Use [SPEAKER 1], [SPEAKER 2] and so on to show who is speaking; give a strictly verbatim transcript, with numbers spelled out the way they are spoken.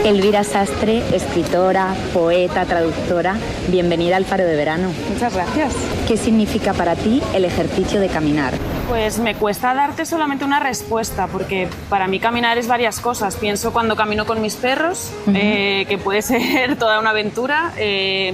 [SPEAKER 1] Elvira Sastre, escritora, poeta, traductora, bienvenida al Faro de Verano.
[SPEAKER 2] Muchas gracias.
[SPEAKER 1] ¿Qué significa para ti el ejercicio de caminar?
[SPEAKER 2] Pues me cuesta darte solamente una respuesta, porque para mí caminar es varias cosas. Pienso cuando camino con mis perros, uh-huh. eh, que puede ser toda una aventura. Eh,